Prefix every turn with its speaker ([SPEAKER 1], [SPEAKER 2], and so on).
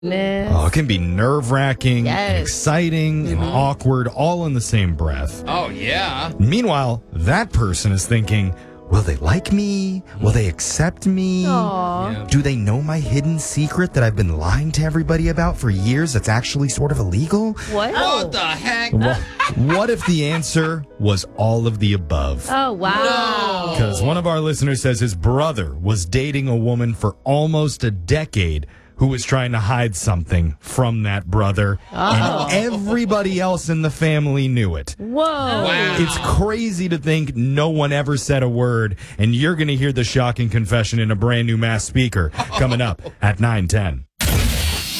[SPEAKER 1] Oh, it can be nerve-wracking, and exciting, and awkward, all in the same breath.
[SPEAKER 2] Oh, yeah.
[SPEAKER 1] Meanwhile, that person is thinking, will they like me? Will they accept me?
[SPEAKER 3] Aww.
[SPEAKER 1] Do they know my hidden secret that I've been lying to everybody about for years that's actually sort of illegal?
[SPEAKER 3] What?
[SPEAKER 2] What the heck?
[SPEAKER 1] What if the answer was all of the above?
[SPEAKER 3] Oh, wow.
[SPEAKER 1] Because one of our listeners says his brother was dating a woman for almost a decade who was trying to hide something from that brother. And everybody else in the family knew it.
[SPEAKER 3] Whoa.
[SPEAKER 2] Wow.
[SPEAKER 1] It's crazy to think no one ever said a word, and you're going to hear the shocking confession in a brand new Mass Speaker coming up at 9:10.